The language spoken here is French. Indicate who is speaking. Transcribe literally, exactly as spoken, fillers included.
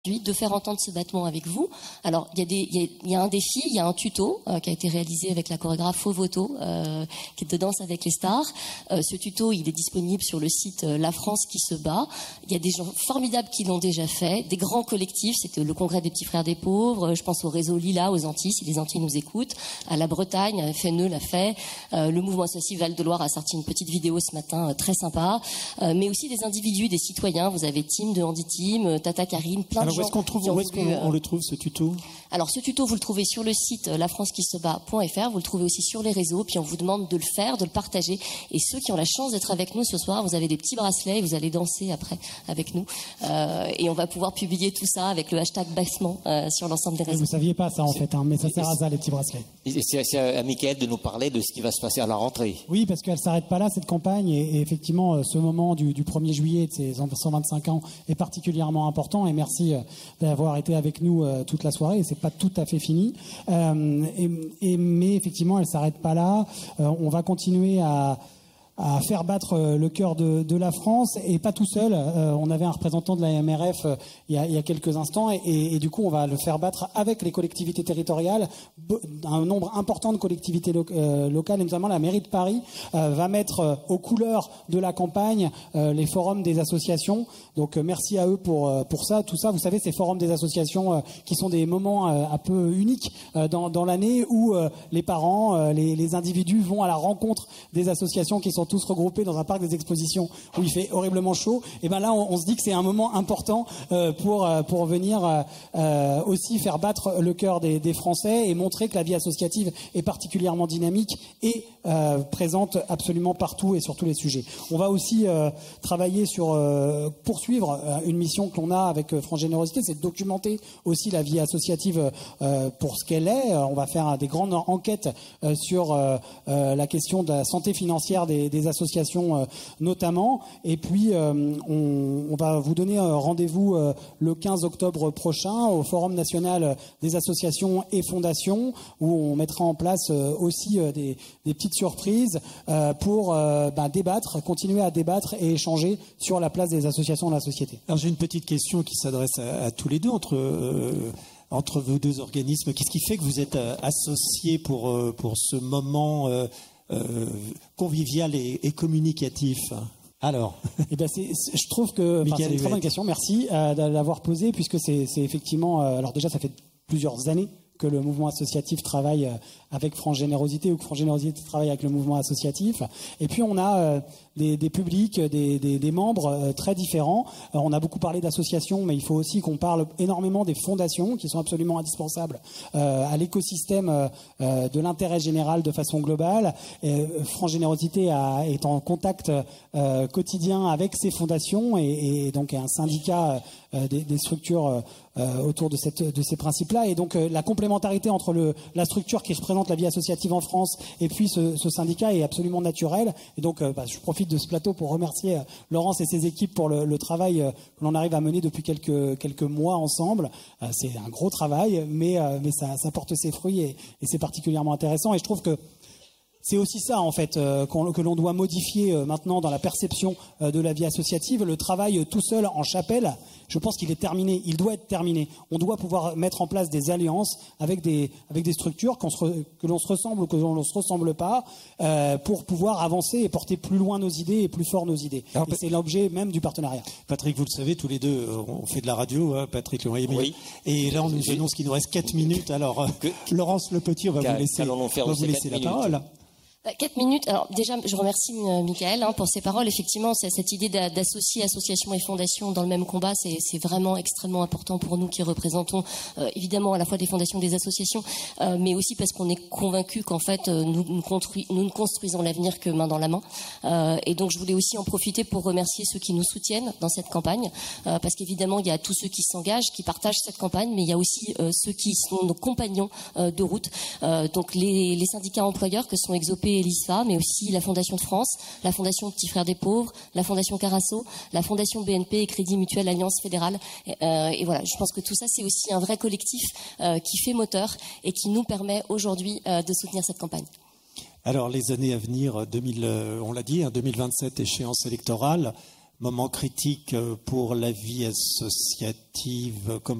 Speaker 1: de faire entendre ce battement avec vous. Alors, il y a des, il y a, il y a un défi, il y a un tuto euh, qui a été réalisé avec la chorégraphe Fovoto, euh, qui est de Danse avec les stars. Euh, ce tuto, il est disponible sur le site euh, La France qui se bat. Il y a des gens formidables qui l'ont déjà fait, des grands collectifs. C'était le Congrès des petits frères des pauvres. Je pense au réseau Lila, aux Antilles, si les Antilles nous écoutent. À la Bretagne, F N E l'a fait. Euh, le mouvement associatif Val-de-Loire a sorti une petite vidéo ce matin, euh, très sympa. Euh, mais aussi des individus, des citoyens. Vous avez Team de Handy Team, Tata Karine, plein
Speaker 2: Alors,
Speaker 1: de gens.
Speaker 2: Où est-ce qu'on trouve, où est-ce qu'on euh... on le trouve, ce tuto?
Speaker 1: Alors, ce tuto, vous le trouvez sur le site la france qui se bat point f r. Vous le trouvez aussi sur les réseaux. Puis, on vous demande de le faire, de le partager. Et ceux qui ont la chance d'être avec nous ce soir, vous avez des petits bracelets et vous allez danser après avec nous. Euh, et on va pouvoir publier tout ça avec le hashtag Bassement euh, sur l'ensemble des réseaux.
Speaker 3: Vous saviez pas ça, en fait, hein, mais ça sert à ça, les petits bracelets.
Speaker 4: Et c'est à Mickaël de nous parler de ce qui va se passer à la rentrée.
Speaker 3: Oui, parce qu'elle s'arrête pas là, cette campagne. Et, et effectivement, ce moment du, du premier juillet de ces cent vingt-cinq ans est particulièrement important. Et merci d'avoir été avec nous euh, toute la soirée. Et c'est pas tout à fait fini. Euh, et, et, mais effectivement, elle s'arrête pas là. Euh, on va continuer à à faire battre le cœur de, de la France, et pas tout seul. Euh, on avait un représentant de la M R F euh, il, y a, il y a quelques instants, et, et, et du coup on va le faire battre avec les collectivités territoriales. Un nombre important de collectivités lo euh, locales, et notamment la mairie de Paris, euh, va mettre euh, aux couleurs de la campagne euh, les forums des associations. Donc euh, merci à eux pour, euh, pour ça. Tout ça, vous savez, ces forums des associations euh, qui sont des moments euh, un peu uniques euh, dans, dans l'année, où euh, les parents, euh, les, les individus vont à la rencontre des associations qui sont tous regroupés dans un parc des expositions où il fait horriblement chaud. Et ben là, on, on se dit que c'est un moment important euh, pour euh, pour venir euh, aussi faire battre le cœur des, des Français et montrer que la vie associative est particulièrement dynamique et euh, présente absolument partout et sur tous les sujets. On va aussi euh, travailler sur euh, poursuivre euh, une mission que l'on a avec euh, France Générosité, c'est de documenter aussi la vie associative euh, pour ce qu'elle est. On va faire euh, des grandes enquêtes euh, sur euh, euh, la question de la santé financière des, des associations euh, notamment. Et puis, euh, on, on va vous donner euh, rendez-vous euh, le quinze octobre prochain au Forum national des associations et fondations, où on mettra en place euh, aussi euh, des, des petites surprises euh, pour euh, bah, débattre, continuer à débattre et échanger sur la place des associations dans la société.
Speaker 2: Alors, j'ai une petite question qui s'adresse à, à tous les deux, entre... Euh... entre vos deux organismes. Qu'est-ce qui fait que vous êtes euh, associés pour, euh, pour ce moment euh, euh, convivial et, et communicatif? Alors,
Speaker 3: eh ben c'est, c'est, je trouve que c'est une très bonne question. Merci euh, de l'avoir posée, puisque c'est, c'est effectivement... Euh, alors déjà, ça fait plusieurs années que le mouvement associatif travaille avec France Générosité, ou que France Générosité travaille avec le mouvement associatif. Et puis on a euh, des, des publics, des, des, des membres euh, très différents. Alors, on a beaucoup parlé d'associations, mais il faut aussi qu'on parle énormément des fondations, qui sont absolument indispensables euh, à l'écosystème euh, de l'intérêt général de façon globale. Et, euh, France Générosité a, est en contact euh, quotidien avec ces fondations, et, et donc est un syndicat euh, des, des structures euh, autour de, cette, de ces principes-là. Et donc euh, la complémentarité entre le, la structure qui représente la vie associative en France et puis ce, ce syndicat est absolument naturelle. Et donc euh, bah, je profite de ce plateau pour remercier euh, Laurence et ses équipes pour le, le travail euh, que l'on arrive à mener depuis quelques, quelques mois ensemble. Euh, c'est un gros travail, mais, euh, mais ça, ça porte ses fruits, et, et c'est particulièrement intéressant. Et je trouve que c'est aussi ça, en fait, euh, que l'on doit modifier euh, maintenant dans la perception euh, de la vie associative. Le travail euh, tout seul en chapelle, je pense qu'il est terminé. Il doit être terminé. On doit pouvoir mettre en place des alliances avec des, avec des structures qu'on se, que l'on se ressemble ou que l'on ne se ressemble pas, euh, pour pouvoir avancer et porter plus loin nos idées et plus fort nos idées. Alors, et c'est l'objet même du partenariat.
Speaker 2: Patrick, vous le savez, tous les deux, on fait de la radio, hein, Patrick Leroy.
Speaker 4: Oui.
Speaker 2: Et là, on nous annonce qu'il nous reste quatre minutes. Alors, que, Laurence Le Petit, on va vous laisser, on va vous laisser la parole.
Speaker 1: Quatre minutes. Alors déjà, je remercie euh, Mickaël hein, pour ses paroles. Effectivement, c'est cette idée d'associer associations et fondations dans le même combat, c'est, c'est vraiment extrêmement important pour nous qui représentons euh, évidemment à la fois des fondations, des associations, euh, mais aussi parce qu'on est convaincus qu'en fait euh, nous, nous, construis, nous ne construisons l'avenir que main dans la main. Euh, et donc je voulais aussi en profiter pour remercier ceux qui nous soutiennent dans cette campagne, euh, parce qu'évidemment il y a tous ceux qui s'engagent, qui partagent cette campagne, mais il y a aussi euh, ceux qui sont nos compagnons euh, de route. Euh, donc les, les syndicats employeurs que sont Exopé et l'I S F A, mais aussi la Fondation de France, la Fondation Petits Frères des Pauvres, la Fondation Carasso, la Fondation B N P et Crédit Mutuel Alliance Fédérale. Et, euh, et voilà, je pense que tout ça, c'est aussi un vrai collectif euh, qui fait moteur et qui nous permet aujourd'hui euh, de soutenir cette campagne.
Speaker 2: Alors, les années à venir, deux mille, on l'a dit, hein, deux mille vingt-sept, échéance électorale. moment critique pour la vie associative comme